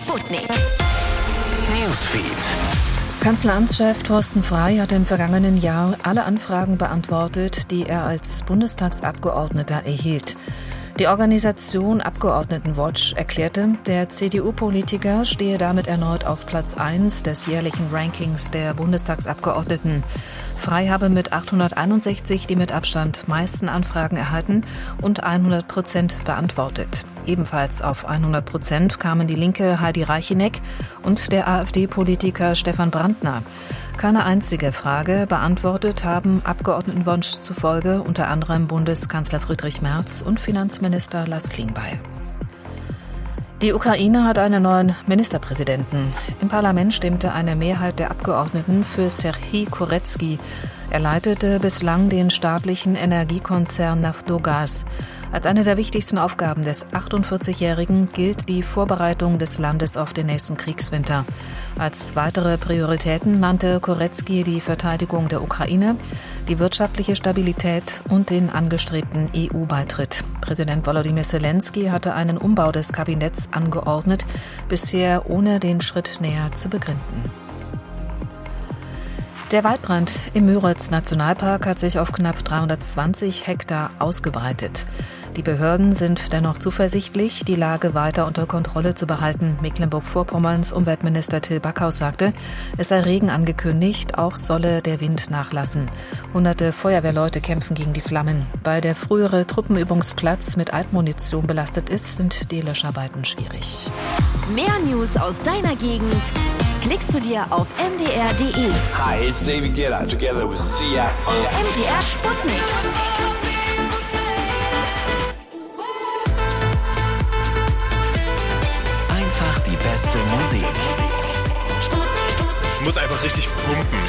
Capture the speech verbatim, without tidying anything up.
Sputnik. Newsfeed. Kanzleramtschef Thorsten Frey hat im vergangenen Jahr alle Anfragen beantwortet, die er als Bundestagsabgeordneter erhielt. Die Organisation Abgeordnetenwatch erklärte, der C D U-Politiker stehe damit erneut auf Platz eins des jährlichen Rankings der Bundestagsabgeordneten. Frey habe mit achthunderteinundsechzig die mit Abstand meisten Anfragen erhalten und hundert Prozent beantwortet. Ebenfalls auf hundert Prozent kamen die Linke Heidi Reicheneck und der AfD-Politiker Stefan Brandner. Keine einzige Frage beantwortet haben Abgeordnetenwunsch zufolge unter anderem Bundeskanzler Friedrich Merz und Finanzminister Lars Klingbeil. Die Ukraine hat einen neuen Ministerpräsidenten. Im Parlament stimmte eine Mehrheit der Abgeordneten für Serhij Koretskij. Er leitete bislang den staatlichen Energiekonzern Naftogaz. Als eine der wichtigsten Aufgaben des achtundvierzigjährigen gilt die Vorbereitung des Landes auf den nächsten Kriegswinter. Als weitere Prioritäten nannte Koretskij die Verteidigung der Ukraine, die wirtschaftliche Stabilität und den angestrebten E U-Beitritt. Präsident Volodymyr Zelensky hatte einen Umbau des Kabinetts angeordnet, bisher ohne den Schritt näher zu begründen. Der Waldbrand im Müritz-Nationalpark hat sich auf knapp dreihundertzwanzig Hektar ausgebreitet. Die Behörden sind dennoch zuversichtlich, die Lage weiter unter Kontrolle zu behalten. Mecklenburg-Vorpommerns Umweltminister Till Backhaus sagte, es sei Regen angekündigt, auch solle der Wind nachlassen. Hunderte Feuerwehrleute kämpfen gegen die Flammen. Weil der frühere Truppenübungsplatz mit Altmunition belastet ist, sind die Löscharbeiten schwierig. Mehr News aus deiner Gegend klickst du dir auf m d r punkt d e. Hi, it's David Guetta together with Sia on M D R Sputnik. Einfach die beste Musik. Es muss einfach richtig pumpen.